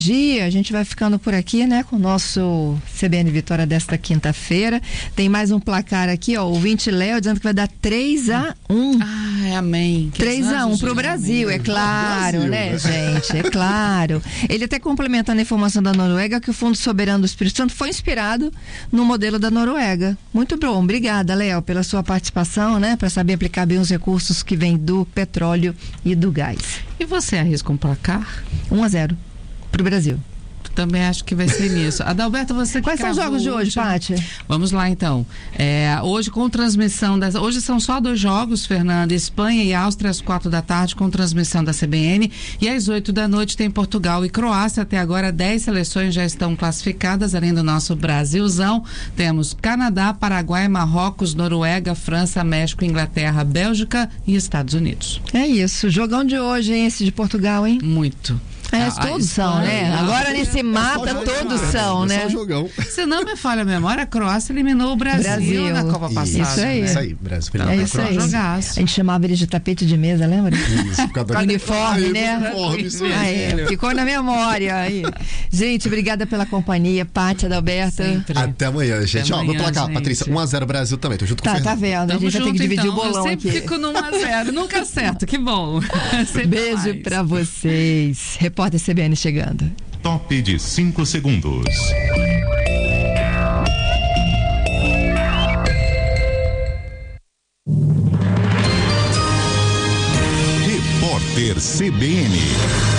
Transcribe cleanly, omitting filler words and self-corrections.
Dia, a gente vai ficando por aqui, né, com o nosso CBN Vitória desta quinta-feira. Tem mais um placar aqui, ó, o ouvinte Léo dizendo que vai dar 3-1. Ai, amém. 3-1 pro Brasil, amém. É claro, Brasil, né, gente? É claro. Ele até complementando a informação da Noruega que o Fundo Soberano do Espírito Santo foi inspirado no modelo da Noruega. Muito bom, obrigada, Léo, pela sua participação, né, para saber aplicar bem os recursos que vêm do petróleo e do gás. E você arrisca um placar? 1-0. Pro Brasil. Também acho que vai ser nisso. Adalberto, você que Quais são os jogos de hoje, Paty? Vamos lá, então. Hoje com transmissão hoje são só 2 jogos, Fernanda, Espanha e Áustria às 4h com transmissão da CBN, e às 8h tem Portugal e Croácia. Até agora 10 seleções já estão classificadas, além do nosso Brasilzão. Temos Canadá, Paraguai, Marrocos, Noruega, França, México, Inglaterra, Bélgica e Estados Unidos. É isso, jogão de hoje, hein, esse de Portugal, hein? Muito. Todos são, né? Agora nesse mata, todos são, né? É só jogão. Se não me falha a memória, a Croácia eliminou o Brasil na Copa passada. Isso aí, Brasil. É isso aí. Jogaço. A gente chamava ele de tapete de mesa, lembra? Isso, por causa uniforme, né? Uniforme, isso aí. Ficou na memória aí. Gente, obrigada pela companhia, Paty, Adalberto. Até amanhã, gente. Até meu placar, gente. Patrícia, 1-0 Brasil também. Tô junto com o Fernando. Tá vendo? A gente vai ter que dividir o bolão aqui. Eu sempre fico no 1-0, nunca acerto, que bom. Beijo pra vocês. Repórter CBN chegando. Top de 5 segundos. Repórter CBN.